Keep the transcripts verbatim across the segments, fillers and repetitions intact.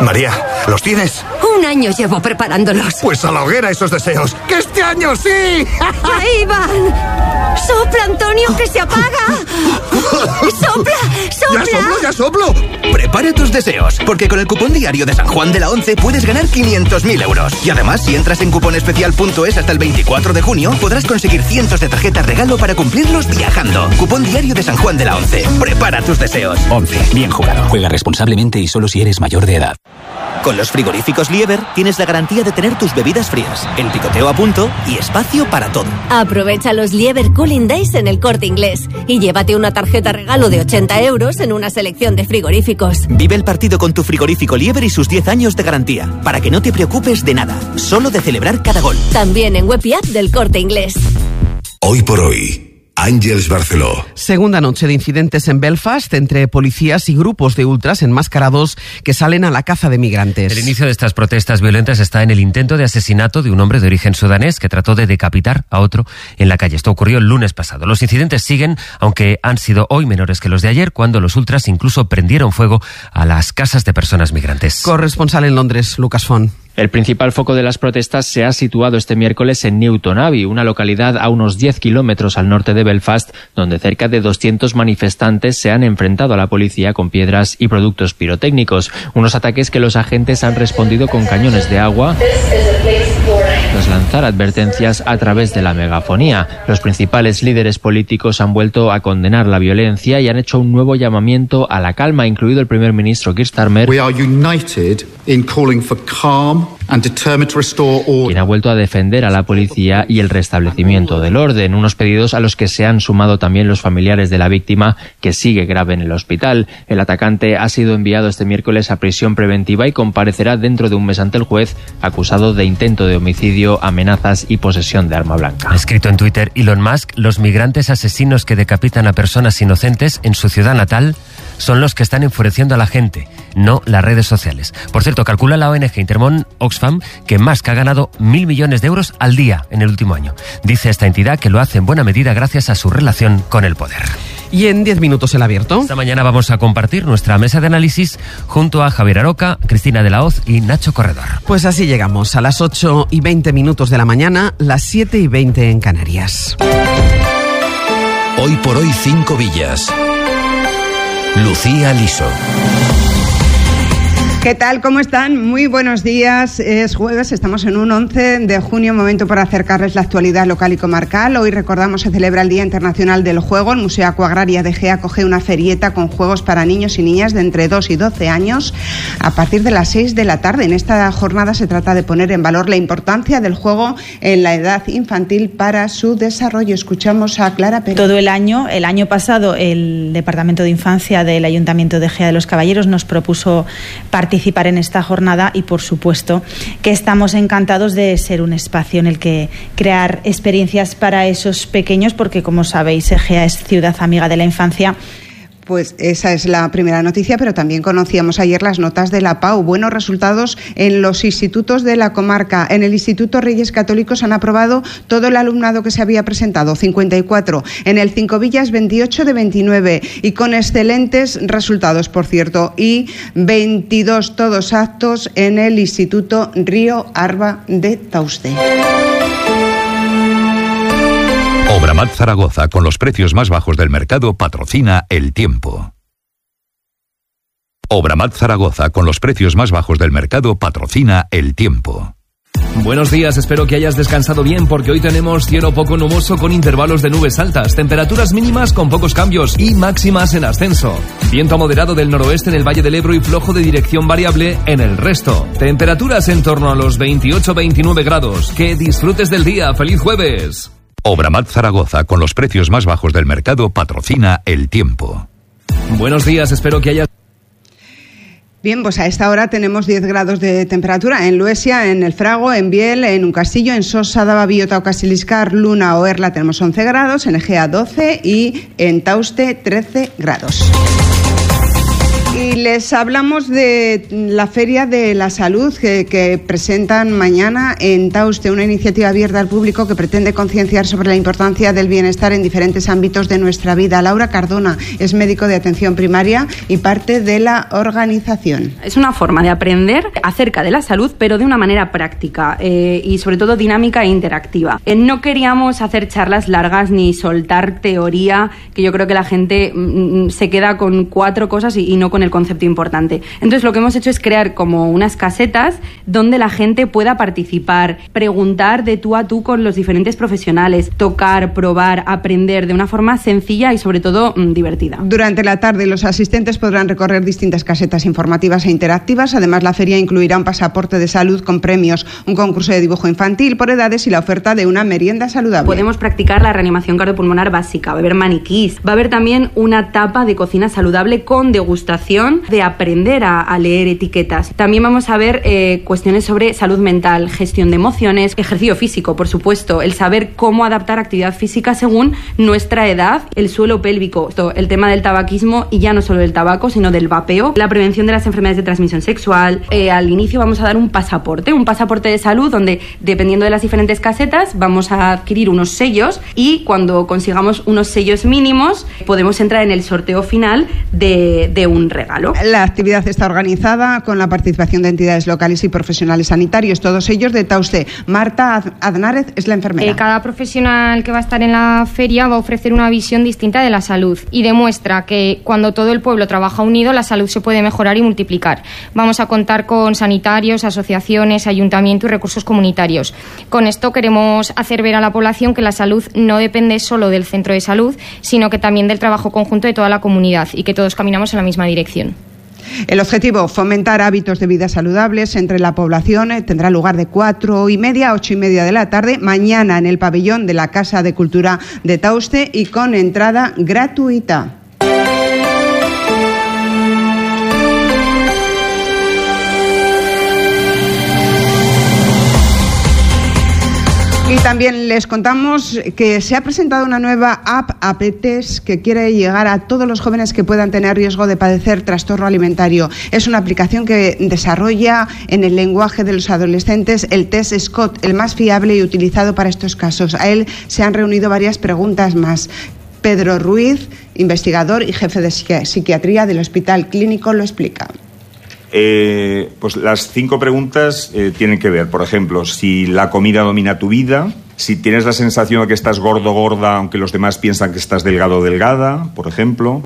María, ¿los tienes? Un año llevo preparándolos. Pues a la hoguera esos deseos. ¡Que este año sí! ¡Ahí van! ¡Sopla, Antonio, que se apaga! ¡Sopla, sopla! ¡Ya soplo, ya soplo! Prepara tus deseos, porque con el cupón diario de San Juan de la Once puedes ganar quinientos mil euros. Y además, si entras en cuponespecial punto es hasta el veinticuatro de junio, podrás conseguir cientos de tarjetas regalo para cumplirlos viajando. Cupón diario de San Juan de la Once. Prepara tus deseos. Once. Bien jugado. Juega responsablemente y solo si eres mayor de edad. Con los frigoríficos Lieber tienes la garantía de tener tus bebidas frías, el picoteo a punto y espacio para todo. Aprovecha los Lieber Cooling Days en El Corte Inglés y llévate una tarjeta regalo de ochenta euros en una selección de frigoríficos. Vive el partido con tu frigorífico Lieber y sus diez años de garantía, para que no te preocupes de nada, solo de celebrar cada gol. También en web y app del Corte Inglés. Hoy por hoy, Àngels Barceló. Segunda noche de incidentes en Belfast entre policías y grupos de ultras enmascarados que salen a la caza de migrantes. El inicio de estas protestas violentas está en el intento de asesinato de un hombre de origen sudanés que trató de decapitar a otro en la calle. Esto ocurrió el lunes pasado. Los incidentes siguen, aunque han sido hoy menores que los de ayer, cuando los ultras incluso prendieron fuego a las casas de personas migrantes. Corresponsal en Londres, Lucas Font. El principal foco de las protestas se ha situado este miércoles en Newton Abbey, una localidad a unos diez kilómetros al norte de Belfast, donde cerca de doscientos manifestantes se han enfrentado a la policía con piedras y productos pirotécnicos. Unos ataques que los agentes han respondido con cañones de agua tras lanzar advertencias a través de la megafonía. Los principales líderes políticos han vuelto a condenar la violencia y han hecho un nuevo llamamiento a la calma, incluido el primer ministro Keir Starmer, We are united in calling for calm and determined to restore order. Quien ha vuelto a defender a la policía y el restablecimiento del orden, unos pedidos a los que se han sumado también los familiares de la víctima, que sigue grave en el hospital. El atacante ha sido enviado este miércoles a prisión preventiva y comparecerá dentro de un mes ante el juez, acusado de intento de homicidio, amenazas y posesión de arma blanca. Ha escrito en Twitter Elon Musk: los migrantes asesinos que decapitan a personas inocentes en su ciudad natal son los que están enfureciendo a la gente, no las redes sociales. Por cierto, calcula la O N G Intermón Oxfam que Musk ha ganado mil millones de euros al día en el último año. Dice esta entidad que lo hace en buena medida gracias a su relación con el poder. Y en diez minutos el abierto. Esta mañana vamos a compartir nuestra mesa de análisis junto a Javier Aroca, Cristina de la Hoz y Nacho Corredor. Pues así llegamos a las ocho y veinte minutos de la mañana, las siete y veinte en Canarias. Hoy por hoy, Cinco Villas. Lucía Liso. ¿Qué tal? ¿Cómo están? Muy buenos días. Es jueves, estamos en un once de junio, momento para acercarles la actualidad local y comarcal. Hoy recordamos, se celebra el Día Internacional del Juego. El Museo Acuagraria de Gea acoge una ferieta con juegos para niños y niñas de entre dos y doce años a partir de las seis de la tarde. En esta jornada se trata de poner en valor la importancia del juego en la edad infantil para su desarrollo. Escuchamos a Clara Pérez. Todo el año, el año pasado, el Departamento de Infancia del Ayuntamiento de Gea de los Caballeros nos propuso participar participar en esta jornada y, por supuesto, que estamos encantados de ser un espacio en el que crear experiencias para esos pequeños, porque, como sabéis, Egea es ciudad amiga de la infancia. Pues esa es la primera noticia, pero también conocíamos ayer las notas de la P A U. Buenos resultados en los institutos de la comarca. En el Instituto Reyes Católicos han aprobado todo el alumnado que se había presentado, cincuenta y cuatro. En el Cinco Villas, veintiocho de veintinueve. Y con excelentes resultados, por cierto. Y veintidós todos aptos en el Instituto Río Arba de Tauste. Obramat Zaragoza, con los precios más bajos del mercado, patrocina El Tiempo. Obramat Zaragoza, con los precios más bajos del mercado, patrocina El Tiempo. Buenos días, espero que hayas descansado bien porque hoy tenemos cielo poco nuboso con intervalos de nubes altas, temperaturas mínimas con pocos cambios y máximas en ascenso. Viento moderado del noroeste en el Valle del Ebro y flojo de dirección variable en el resto. Temperaturas en torno a los veintiocho a veintinueve grados. Que disfrutes del día. ¡Feliz jueves! Obramat Zaragoza, con los precios más bajos del mercado, patrocina El Tiempo. Buenos días, espero que hayas... Bien, pues a esta hora tenemos diez grados de temperatura en Luesia, en El Frago, en Biel, en Uncastillo, en Sosa, Dava, Biota, Ocasiliscar, Luna o Erla tenemos once grados, en Egea doce y en Tauste trece grados. Y les hablamos de la Feria de la Salud que, que presentan mañana en Tauste, una iniciativa abierta al público que pretende concienciar sobre la importancia del bienestar en diferentes ámbitos de nuestra vida. Laura Cardona es médico de atención primaria y parte de la organización. Es una forma de aprender acerca de la salud, pero de una manera práctica eh, y sobre todo dinámica e interactiva. Eh, no queríamos hacer charlas largas ni soltar teoría, que yo creo que la gente mm, se queda con cuatro cosas y, y no con el concepto importante. Entonces lo que hemos hecho es crear como unas casetas donde la gente pueda participar, preguntar de tú a tú con los diferentes profesionales, tocar, probar, aprender de una forma sencilla y sobre todo mmm, divertida. Durante la tarde los asistentes podrán recorrer distintas casetas informativas e interactivas. Además, la feria incluirá un pasaporte de salud con premios, un concurso de dibujo infantil por edades y la oferta de una merienda saludable. Podemos practicar la reanimación cardiopulmonar básica, va a haber maniquís, va a haber también una tapa de cocina saludable con degustación de aprender a, a leer etiquetas. También vamos a ver eh, cuestiones sobre salud mental, gestión de emociones, ejercicio físico, por supuesto, el saber cómo adaptar actividad física según nuestra edad, el suelo pélvico, el tema del tabaquismo y ya no solo del tabaco, sino del vapeo, la prevención de las enfermedades de transmisión sexual. Eh, al inicio vamos a dar un pasaporte, un pasaporte de salud donde, dependiendo de las diferentes casetas, vamos a adquirir unos sellos y cuando consigamos unos sellos mínimos podemos entrar en el sorteo final de, de un regalo. La actividad está organizada con la participación de entidades locales y profesionales sanitarios, todos ellos de Tauste. Marta Aznárez es la enfermera. Eh, cada profesional que va a estar en la feria va a ofrecer una visión distinta de la salud y demuestra que cuando todo el pueblo trabaja unido, la salud se puede mejorar y multiplicar. Vamos a contar con sanitarios, asociaciones, ayuntamiento y recursos comunitarios. Con esto queremos hacer ver a la población que la salud no depende solo del centro de salud, sino que también del trabajo conjunto de toda la comunidad y que todos caminamos en la misma dirección. El objetivo, fomentar hábitos de vida saludables entre la población, tendrá lugar de cuatro y media a ocho y media de la tarde, mañana en el pabellón de la Casa de Cultura de Tauste y con entrada gratuita. Y también les contamos que se ha presentado una nueva app, Apetes, que quiere llegar a todos los jóvenes que puedan tener riesgo de padecer trastorno alimentario. Es una aplicación que desarrolla en el lenguaje de los adolescentes el test Scott, el más fiable y utilizado para estos casos. A él se han reunido varias preguntas más. Pedro Ruiz, investigador y jefe de psiquiatría del Hospital Clínico, lo explica. Eh, pues las cinco preguntas eh, tienen que ver, por ejemplo, si la comida domina tu vida, si tienes la sensación de que estás gordo o gorda aunque los demás piensan que estás delgado o delgada, por ejemplo.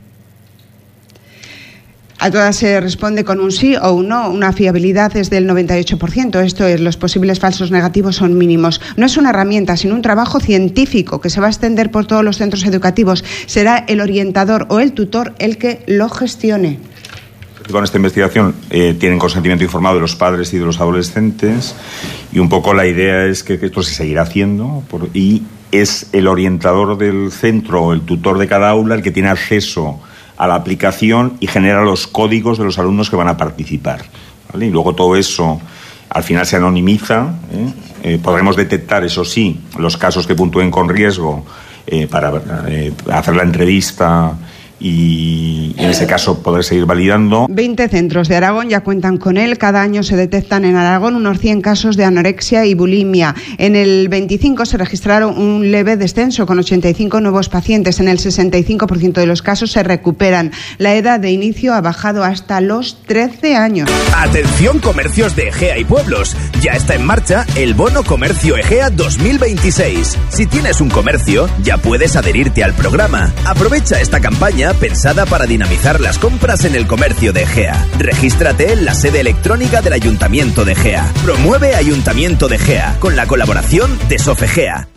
A todas se responde con un sí o un no. Una fiabilidad es del noventa y ocho por ciento. Esto es, los posibles falsos negativos son mínimos. No es una herramienta, sino un trabajo científico que se va a extender por todos los centros educativos. Será el orientador o el tutor el que lo gestione. Con esta investigación eh, tienen consentimiento informado de los padres y de los adolescentes y un poco la idea es que esto se seguirá haciendo por, y es el orientador del centro o el tutor de cada aula el que tiene acceso a la aplicación y genera los códigos de los alumnos que van a participar, ¿vale? Y luego todo eso al final se anonimiza, ¿eh? Eh, podremos detectar, eso sí, los casos que puntúen con riesgo eh, para eh, hacer la entrevista y en ese caso poder seguir validando. veinte centros de Aragón ya cuentan con él. Cada año se detectan en Aragón unos cien casos de anorexia y bulimia. En el veinticinco se registraron un leve descenso con ochenta y cinco nuevos pacientes. En el sesenta y cinco por ciento de los casos se recuperan. La edad de inicio ha bajado hasta los trece años. Atención comercios de Egea y pueblos. Ya está en marcha el Bono Comercio Egea dos mil veintiséis. Si tienes un comercio, ya puedes adherirte al programa. Aprovecha esta campaña pensada para dinamizar las compras en el comercio de Egea. Regístrate en la sede electrónica del Ayuntamiento de Egea. Promueve Ayuntamiento de Egea con la colaboración de Sofegea.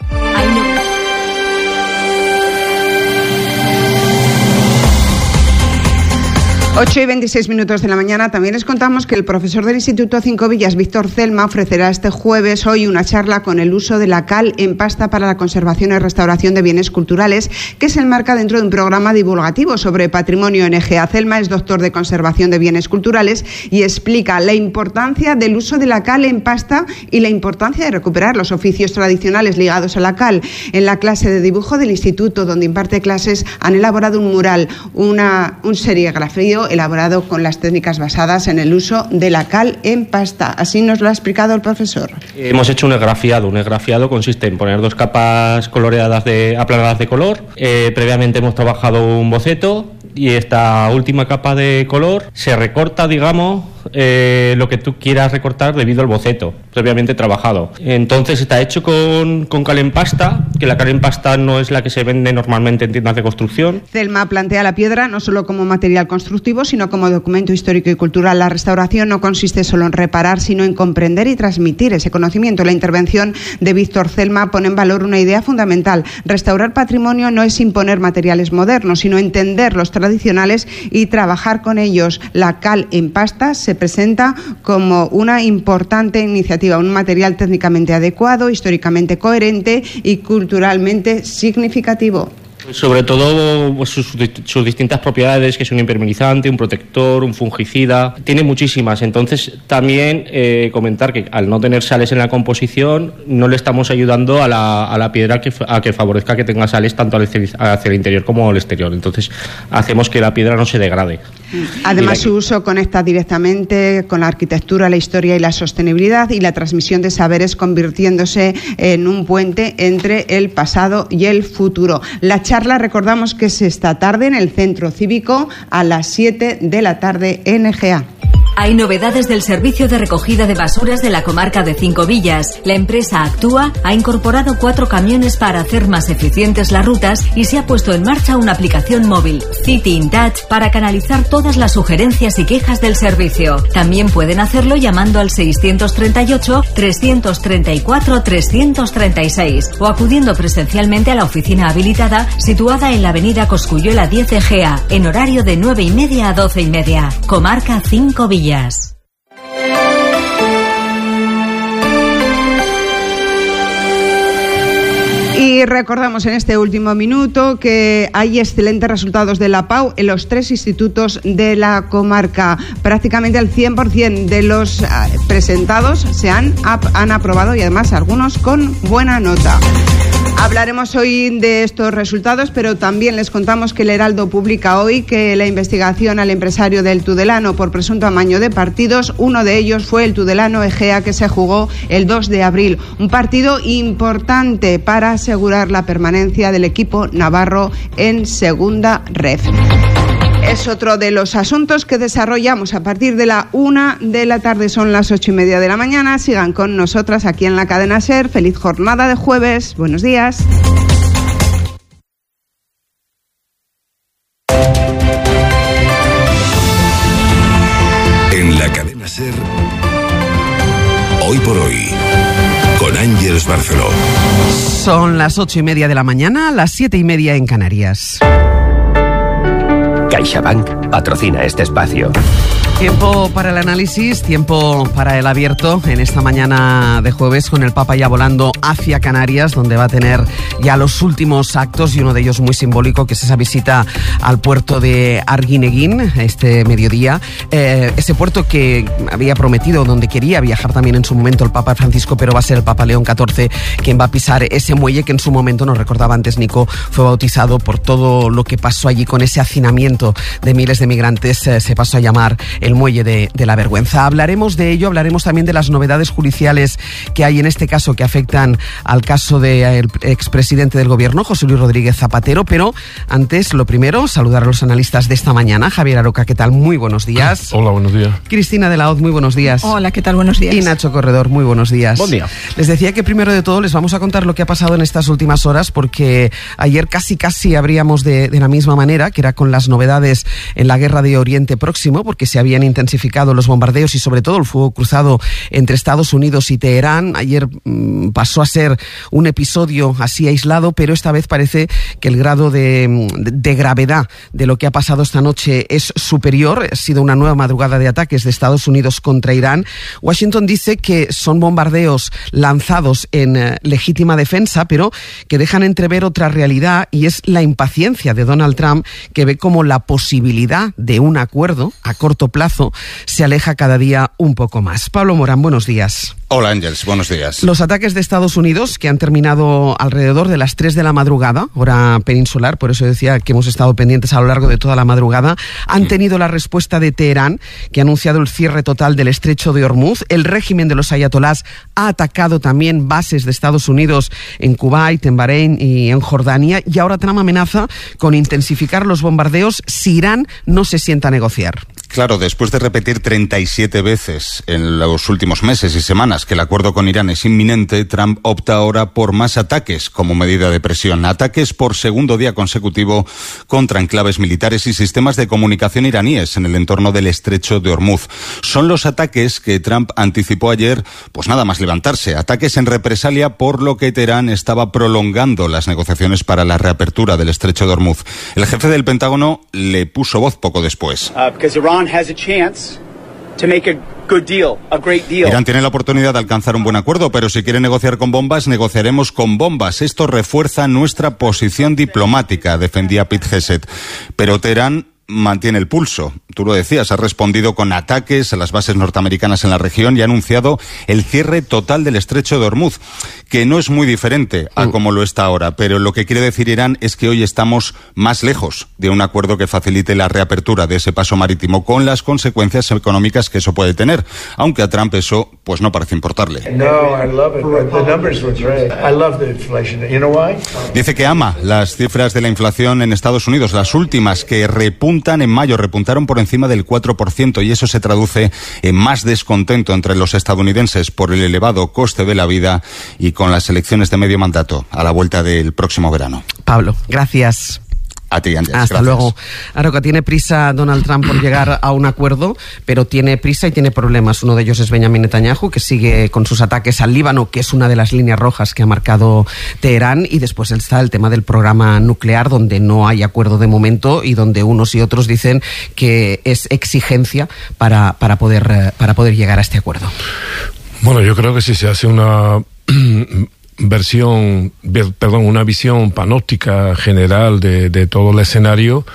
ocho y veintiséis minutos de la mañana. También les contamos que el profesor del Instituto Cinco Villas, Víctor Celma, ofrecerá este jueves hoy una charla con el uso de la cal en pasta para la conservación y restauración de bienes culturales, que se enmarca dentro de un programa divulgativo sobre patrimonio en Egea. Celma es doctor de conservación de bienes culturales y explica la importancia del uso de la cal en pasta y la importancia de recuperar los oficios tradicionales ligados a la cal. En la clase de dibujo del instituto, donde imparte clases, han elaborado un mural, una, un serigrafío cemento elaborado con las técnicas basadas en el uso de la cal en pasta. Así nos lo ha explicado el profesor. Hemos hecho un esgrafiado. Un esgrafiado consiste en poner dos capas coloreadas de, aplanadas de color. Eh, previamente hemos trabajado un boceto y esta última capa de color se recorta, digamos, eh, lo que tú quieras recortar debido al boceto previamente trabajado. Entonces está hecho con, con cal en pasta, que la cal en pasta no es la que se vende normalmente en tiendas de construcción. Celma plantea la piedra no solo como material constructivo, sino como documento histórico y cultural. La restauración no consiste solo en reparar, sino en comprender y transmitir ese conocimiento. La intervención de Víctor Celma pone en valor una idea fundamental. Restaurar patrimonio no es imponer materiales modernos, sino entender los tradicionales y trabajar con ellos. La cal en pasta se presenta como una importante iniciativa, un material técnicamente adecuado, históricamente coherente y culturalmente significativo. Sobre todo pues, sus, sus distintas propiedades, que es un impermeabilizante, un protector, un fungicida, tiene muchísimas. Entonces también eh, comentar que al no tener sales en la composición no le estamos ayudando a la, a la piedra que, a que favorezca que tenga sales tanto hacia el interior como al exterior. Entonces hacemos que la piedra no se degrade. Además, su uso conecta directamente con la arquitectura, la historia y la sostenibilidad y la transmisión de saberes, convirtiéndose en un puente entre el pasado y el futuro. La charla, recordamos que es esta tarde en el Centro Cívico a las siete de la tarde en Egea. Hay novedades del servicio de recogida de basuras de la comarca de Cinco Villas. La empresa Actúa ha incorporado cuatro camiones para hacer más eficientes las rutas y se ha puesto en marcha una aplicación móvil, City in Touch, para canalizar todas las sugerencias y quejas del servicio. También pueden hacerlo llamando al seiscientos treinta y ocho, trescientos treinta y cuatro, trescientos treinta y seis o acudiendo presencialmente a la oficina habilitada situada en la avenida Cosculluela diez Egea, en horario de nueve y media a doce y media. Comarca Cinco Villas. Y recordamos en este último minuto que hay excelentes resultados de la P A U en los tres institutos de la comarca. Prácticamente el cien por ciento de los presentados se han, han aprobado y además algunos con buena nota. Hablaremos hoy de estos resultados, pero también les contamos que el Heraldo publica hoy que la investigación al empresario del Tudelano por presunto amaño de partidos, uno de ellos fue el Tudelano Egea, que se jugó el dos de abril. Un partido importante para asegurar la permanencia del equipo navarro en Segunda Ref. Es otro de los asuntos que desarrollamos a partir de la una de la tarde. Son las ocho y media de la mañana. Sigan con nosotras aquí en la cadena SER. Feliz jornada de jueves. Buenos días. En la cadena SER, hoy por hoy, con Ángeles Barceló. Son las ocho y media de la mañana, las siete y media en Canarias. CaixaBank patrocina este espacio. Tiempo para el análisis, tiempo para el abierto en esta mañana de jueves, con el Papa ya volando hacia Canarias, donde va a tener ya los últimos actos, y uno de ellos muy simbólico, que es esa visita al puerto de Arguineguín este mediodía. Eh, ese puerto que había prometido, donde quería viajar también en su momento el Papa Francisco, pero va a ser el Papa León catorce quien va a pisar ese muelle que en su momento, nos recordaba antes Nico, fue bautizado por todo lo que pasó allí con ese hacinamiento de miles de migrantes. Eh, se pasó a llamar el muelle de, de la vergüenza. Hablaremos de ello, hablaremos también de las novedades judiciales que hay en este caso, que afectan al caso del expresidente del gobierno, José Luis Rodríguez Zapatero, pero antes, lo primero, saludar a los analistas de esta mañana. Javier Aroca, ¿qué tal? Muy buenos días. Hola, buenos días. Cristina de la Hoz, muy buenos días. Hola, ¿qué tal? Buenos días. Y Nacho Corredor, muy buenos días. Buen día. Les decía que primero de todo les vamos a contar lo que ha pasado en estas últimas horas, porque ayer casi casi abríamos de, de la misma manera, que era con las novedades en la guerra de Oriente Próximo, porque se habían intensificado los bombardeos y sobre todo el fuego cruzado entre Estados Unidos y Teherán. Ayer mmm, pasó a ser un episodio así aislado, pero esta vez parece que el grado de, de gravedad de lo que ha pasado esta noche es superior. Ha sido una nueva madrugada de ataques de Estados Unidos contra Irán. Washington dice que son bombardeos lanzados en eh, legítima defensa, pero que dejan entrever otra realidad, y es la impaciencia de Donald Trump, que ve como la posibilidad de un acuerdo a corto plazo se aleja cada día un poco más. Pablo Morán, buenos días. Hola Ángels, buenos días. Los ataques de Estados Unidos, que han terminado alrededor de las tres de la madrugada, hora peninsular, por eso decía que hemos estado pendientes a lo largo de toda la madrugada, han tenido la respuesta de Teherán, que ha anunciado el cierre total del estrecho de Hormuz. El régimen de los ayatolás ha atacado también bases de Estados Unidos en Kuwait, en Bahrein y en Jordania, y ahora Trump amenaza con intensificar los bombardeos si Irán no se sienta a negociar. Claro, después de repetir treinta y siete veces en los últimos meses y semanas que el acuerdo con Irán es inminente, Trump opta ahora por más ataques como medida de presión. Ataques por segundo día consecutivo contra enclaves militares y sistemas de comunicación iraníes en el entorno del estrecho de Hormuz. Son los ataques que Trump anticipó ayer, pues nada más levantarse. Ataques en represalia por lo que Teherán estaba prolongando las negociaciones para la reapertura del estrecho de Hormuz. El jefe del Pentágono le puso voz poco después. Uh, has a chance to make a good deal, a great deal. Irán tiene la oportunidad de alcanzar un buen acuerdo, pero si quiere negociar con bombas, negociaremos con bombas. Esto refuerza nuestra posición diplomática, defendía Pete Hegseth. Pero Teherán mantiene el pulso. Tú lo decías, ha respondido con ataques a las bases norteamericanas en la región y ha anunciado el cierre total del estrecho de Hormuz, que no es muy diferente a como lo está ahora, pero lo que quiere decir Irán es que hoy estamos más lejos de un acuerdo que facilite la reapertura de ese paso marítimo, con las consecuencias económicas que eso puede tener, aunque a Trump eso pues no parece importarle. No, I love it. The numbers were great. I love the inflation. You know why? Dice que ama las cifras de la inflación en Estados Unidos, las últimas que repuntan en mayo, repuntaron por encima del cuatro por ciento, y eso se traduce en más descontento entre los estadounidenses por el elevado coste de la vida y con las elecciones de medio mandato a la vuelta del próximo verano. Pablo, gracias. A ti, Ángel. Hasta gracias. luego. Aroca, tiene prisa Donald Trump por llegar a un acuerdo, pero tiene prisa y tiene problemas. Uno de ellos es Benjamin Netanyahu, que sigue con sus ataques al Líbano, que es una de las líneas rojas que ha marcado Teherán, y después está el tema del programa nuclear, donde no hay acuerdo de momento y donde unos y otros dicen que es exigencia para, para, poder, para poder llegar a este acuerdo. Bueno, yo creo que si se hace una versión, perdón, una visión panóptica general de, de todo el escenario,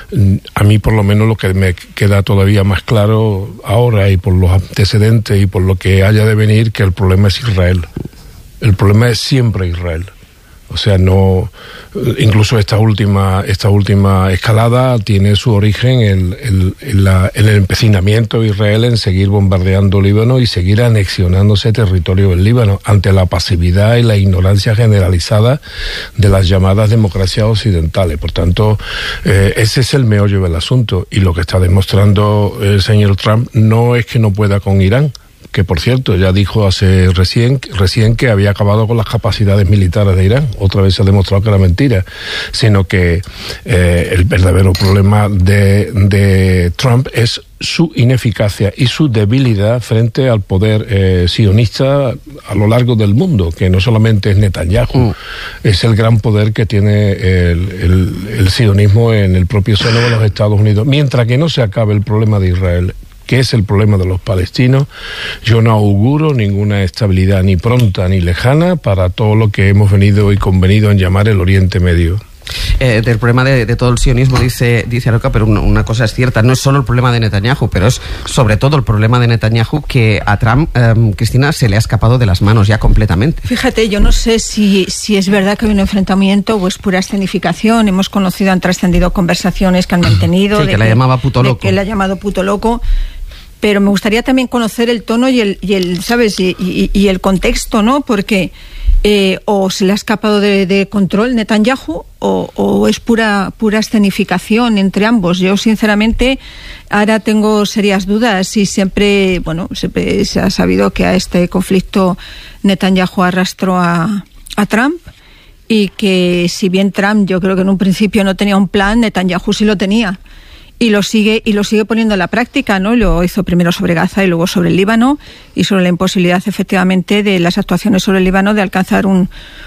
a mí por lo menos lo que me queda todavía más claro ahora, y por los antecedentes y por lo que haya de venir, que el problema es Israel. El problema es siempre Israel. O sea, no, incluso esta última esta última escalada tiene su origen en, en, en, la, en el empecinamiento de Israel en seguir bombardeando Líbano y seguir anexionándose territorio del Líbano ante la pasividad y la ignorancia generalizada de las llamadas democracias occidentales. Por tanto, eh, ese es el meollo del asunto, y lo que está demostrando el señor Trump no es que no pueda con Irán, que por cierto ya dijo hace recién, recién que había acabado con las capacidades militares de Irán. Otra vez se ha demostrado que era mentira, sino que eh, el verdadero problema de, de Trump es su ineficacia y su debilidad frente al poder eh, sionista a lo largo del mundo, que no solamente es Netanyahu, mm. es el gran poder que tiene el, el, el sionismo en el propio seno de los Estados Unidos. Mientras que no se acabe el problema de Israel, que es el problema de los palestinos, yo no auguro ninguna estabilidad ni pronta ni lejana para todo lo que hemos venido y convenido en llamar el Oriente Medio. Eh, del problema de, de todo el sionismo, dice, dice Aroca, pero una, una cosa es cierta, no es solo el problema de Netanyahu, pero es sobre todo el problema de Netanyahu que a Trump, eh, Cristina, se le ha escapado de las manos ya completamente. Fíjate, yo no sé si, si es verdad que hay un enfrentamiento o es pura escenificación. Hemos conocido, han trascendido conversaciones que han mantenido. Sí, de que la llamaba puto loco. Que la ha llamado puto loco. Pero me gustaría también conocer el tono y el, y el ¿sabes? Y, y, y el contexto, ¿no? Porque eh, o se le ha escapado de, de control Netanyahu o, o es pura pura escenificación entre ambos. Yo, sinceramente, ahora tengo serias dudas, y siempre, bueno, siempre se ha sabido que a este conflicto Netanyahu arrastró a, a Trump, y que si bien Trump, yo creo que en un principio no tenía un plan, Netanyahu sí lo tenía. Y lo sigue y lo sigue poniendo en la práctica, ¿no? Lo hizo primero sobre Gaza y luego sobre el Líbano, y sobre la imposibilidad, efectivamente, de las actuaciones sobre el Líbano de alcanzar un,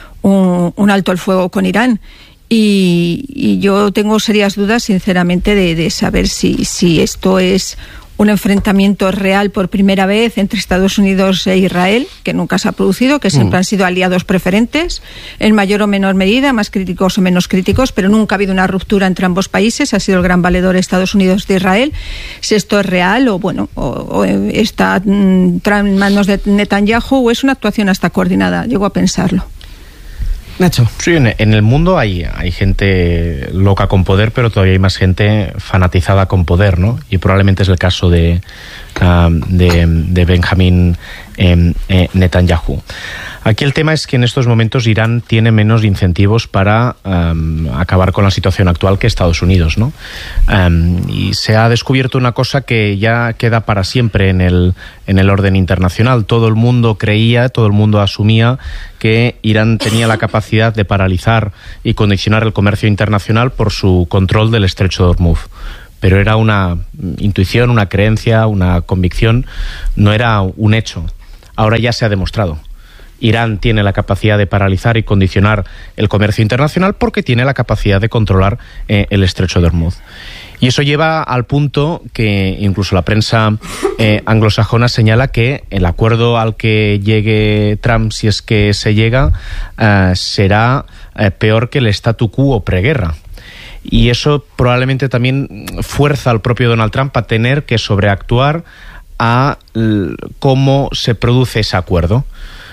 un, un alto el fuego con Irán. Y, y yo tengo serias dudas, sinceramente, de, de saber si, si esto es un enfrentamiento real por primera vez entre Estados Unidos e Israel, que nunca se ha producido, que siempre mm. han sido aliados preferentes, en mayor o menor medida, más críticos o menos críticos, pero nunca ha habido una ruptura entre ambos países, ha sido el gran valedor Estados Unidos de Israel. Si esto es real o bueno, o, o está mm, en manos de Netanyahu o es una actuación hasta coordinada, llego a pensarlo. Nacho. Sí, en, en el mundo hay, hay gente loca con poder, pero todavía hay más gente fanatizada con poder, ¿no? Y probablemente es el caso de, uh, de, de Benjamín eh, eh, Netanyahu. Aquí el tema es que en estos momentos Irán tiene menos incentivos para um, acabar con la situación actual que Estados Unidos, ¿no? Um, y se ha descubierto una cosa que ya queda para siempre en el, en el orden internacional. Todo el mundo creía, todo el mundo asumía que Irán tenía la capacidad de paralizar y condicionar el comercio internacional por su control del estrecho de Hormuz. Pero era una intuición, una creencia, una convicción, no era un hecho. Ahora ya se ha demostrado. Irán tiene la capacidad de paralizar y condicionar el comercio internacional porque tiene la capacidad de controlar eh, el estrecho de Hormuz. Y eso lleva al punto que incluso la prensa eh, anglosajona señala que el acuerdo al que llegue Trump, si es que se llega, eh, será eh, peor que el statu quo preguerra. Y eso probablemente también fuerza al propio Donald Trump a tener que sobreactuar a l- cómo se produce ese acuerdo,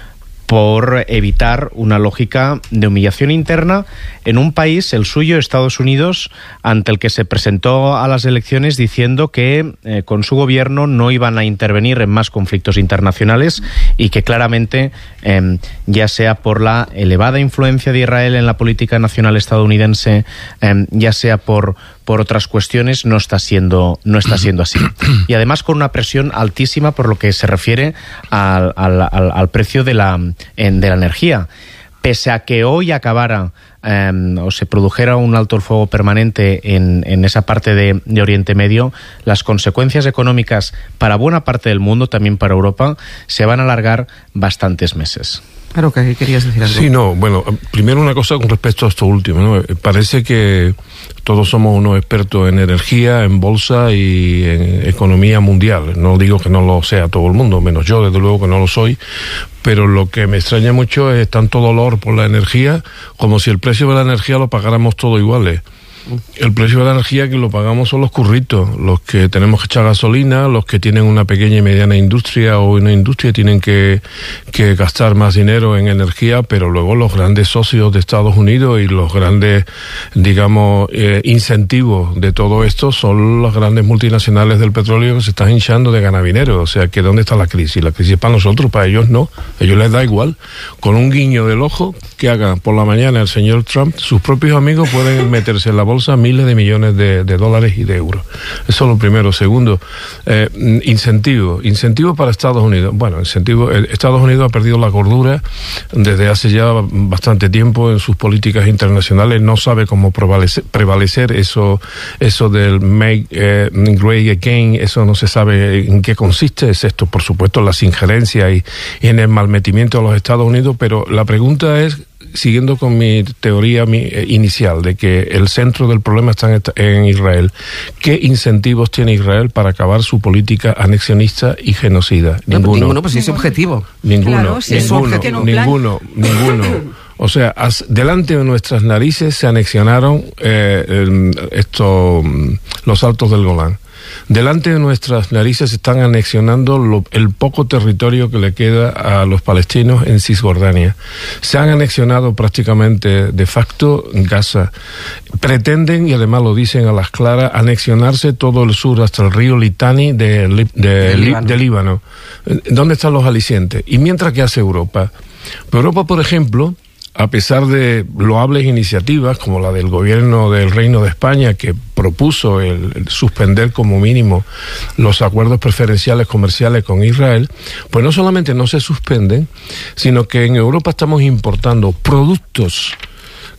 por evitar una lógica de humillación interna en un país, el suyo, Estados Unidos, ante el que se presentó a las elecciones diciendo que eh, con su gobierno no iban a intervenir en más conflictos internacionales y que claramente, eh, ya sea por la elevada influencia de Israel en la política nacional estadounidense, eh, ya sea por por otras cuestiones, no está siendo no está siendo así. Y además con una presión altísima por lo que se refiere al, al, al, al precio de la, en, de la energía. Pese a que hoy acabara eh, o se produjera un alto el fuego permanente en, en esa parte de, de Oriente Medio, las consecuencias económicas para buena parte del mundo, también para Europa, se van a alargar bastantes meses. Claro, que querías decir algo. Sí, no, bueno, primero una cosa con respecto a esto último, ¿no? Parece que todos somos unos expertos en energía, en bolsa y en economía mundial. No digo que no lo sea todo el mundo, menos yo, desde luego que no lo soy, pero lo que me extraña mucho es tanto dolor por la energía, como si el precio de la energía lo pagáramos todos iguales. El precio de la energía que lo pagamos son los curritos, los que tenemos que echar gasolina, los que tienen una pequeña y mediana industria o una industria tienen que, que gastar más dinero en energía, pero luego los grandes socios de Estados Unidos y los grandes, digamos, eh, incentivos de todo esto son las grandes multinacionales del petróleo que se están hinchando de ganar dinero. O sea, que ¿dónde está la crisis? La crisis es para nosotros, para ellos no. A ellos les da igual. Con un guiño del ojo que haga por la mañana el señor Trump, sus propios amigos pueden meterse en la bolsa miles de millones de, de dólares y de euros. Eso es lo primero. Segundo, eh, incentivo. Incentivo para Estados Unidos. Bueno, incentivo. Eh, Estados Unidos ha perdido la cordura desde hace ya bastante tiempo en sus políticas internacionales. No sabe cómo prevalecer, prevalecer eso, eso del make eh, great again. Eso no se sabe en qué consiste. Es esto, por supuesto, las injerencias y, y en el malmetimiento de los Estados Unidos. Pero la pregunta es, siguiendo con mi teoría mi, eh, inicial de que el centro del problema está en, en Israel, ¿qué incentivos tiene Israel para acabar su política anexionista y genocida? No, ninguno. Ninguno, pues ese objetivo. Ninguno, claro, si ninguno, es un ninguno, ninguno. O sea, as, delante de nuestras narices se anexionaron eh, el, esto, los Altos del Golán. Delante de nuestras narices se están anexionando lo, el poco territorio que le queda a los palestinos en Cisjordania. Se han anexionado prácticamente de facto Gaza. Pretenden, y además lo dicen a las claras, anexionarse todo el sur hasta el río Litani de, de, de, Líbano. de Líbano. ¿Dónde están los alicientes? ¿Y mientras qué hace Europa? Europa, por ejemplo, a pesar de loables iniciativas como la del gobierno del Reino de España, que propuso el, el suspender como mínimo los acuerdos preferenciales comerciales con Israel, pues no solamente no se suspenden, sino que en Europa estamos importando productos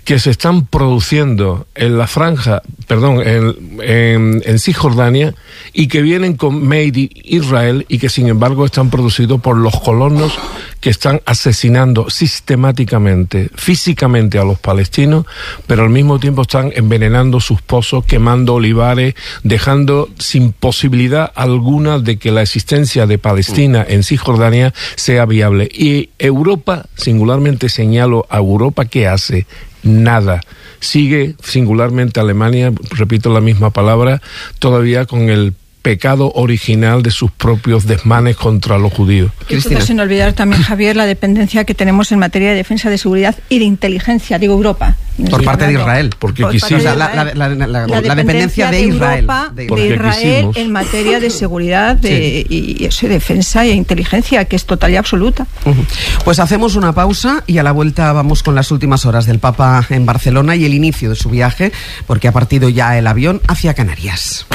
que se están produciendo en la franja, perdón, en, en, en Cisjordania, y que vienen con Made in Israel y que sin embargo están producidos por los colonos que están asesinando sistemáticamente, físicamente a los palestinos, pero al mismo tiempo están envenenando sus pozos, quemando olivares, dejando sin posibilidad alguna de que la existencia de Palestina en Cisjordania sea viable. Y Europa, singularmente señalo a Europa, ¿qué hace? Nada. Sigue, singularmente Alemania, repito la misma palabra, todavía con el pecado original de sus propios desmanes contra los judíos. Cristina. Sin olvidar también, Javier, la dependencia que tenemos en materia de defensa, de seguridad y de inteligencia, digo Europa. Por parte de Israel. Porque Por quisimos, o sea, la, la, la, la, la, la dependencia de, de Israel. Europa, de, de Israel quisimos. En materia de seguridad de, sí. y, y eso, defensa e inteligencia, que es total y absoluta. Uh-huh. Pues hacemos una pausa y a la vuelta vamos con las últimas horas del Papa en Barcelona y el inicio de su viaje, porque ha partido ya el avión hacia Canarias.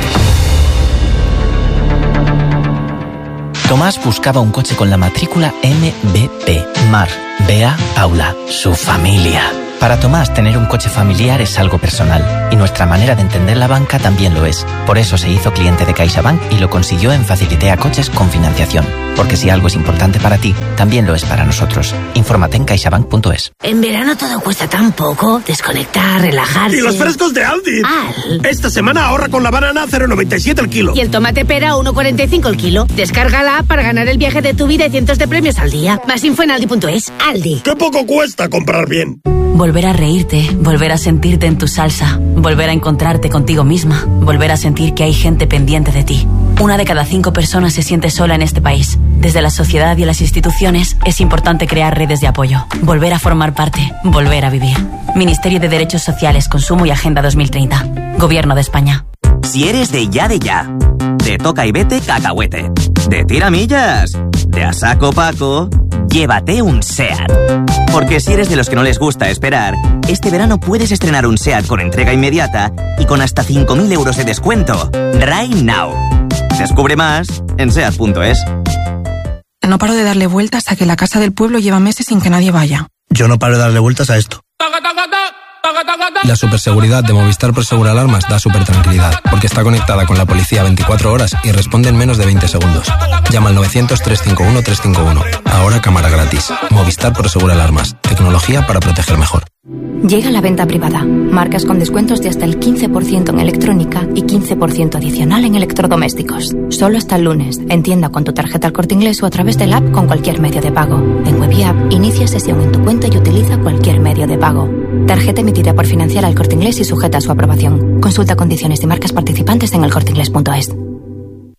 Tomás buscaba un coche con la matrícula M B P, Mar, Bea, Paula, su familia. Para Tomás, tener un coche familiar es algo personal, y nuestra manera de entender la banca también lo es. Por eso se hizo cliente de CaixaBank y lo consiguió en Facilitea Coches con financiación. Porque si algo es importante para ti, también lo es para nosotros. Infórmate en caixabank punto es. En verano todo cuesta tan poco. Desconectar, relajarse. ¡Y los frescos de Aldi! Al. Esta semana ahorra con la banana cero coma noventa y siete el kilo. Y el tomate pera uno coma cuarenta y cinco el kilo. Descárgala para ganar el viaje de tu vida y cientos de premios al día. Más info en aldi punto es. Aldi. ¡Qué poco cuesta comprar bien! Volver a reírte, volver a sentirte en tu salsa, volver a encontrarte contigo misma, volver a sentir que hay gente pendiente de ti. Una de cada cinco personas se siente sola en este país. Desde la sociedad y las instituciones es importante crear redes de apoyo, volver a formar parte, volver a vivir. Ministerio de Derechos Sociales, Consumo y Agenda dos mil treinta. Gobierno de España. Si eres de ya de ya, de toca y vete cacahuete, de tiramillas, de a saco Paco, llévate un SEAT. Porque si eres de los que no les gusta esperar, este verano puedes estrenar un SEAT con entrega inmediata y con hasta cinco mil euros de descuento. Right now. Descubre más en seat punto es. No paro de darle vueltas a que la casa del pueblo lleva meses sin que nadie vaya. Yo no paro de darle vueltas a esto. La superseguridad de Movistar Prosegur Alarmas da super tranquilidad, porque está conectada con la policía veinticuatro horas y responde en menos de veinte segundos. Llama al novecientos, trescientos cincuenta y uno, trescientos cincuenta y uno. Ahora cámara gratis. Movistar Prosegur Alarmas. Tecnología para proteger mejor. Llega la venta privada. Marcas con descuentos de hasta el quince por ciento en electrónica y quince por ciento adicional en electrodomésticos. Solo hasta el lunes. En tienda con tu tarjeta El Corte Inglés o a través del app con cualquier medio de pago. En Web y App, inicia sesión en tu cuenta y utiliza cualquier medio de pago. Tarjeta emitida por Financiera El Corte Inglés y sujeta a su aprobación. Consulta condiciones y marcas participantes en el corte inglés punto es.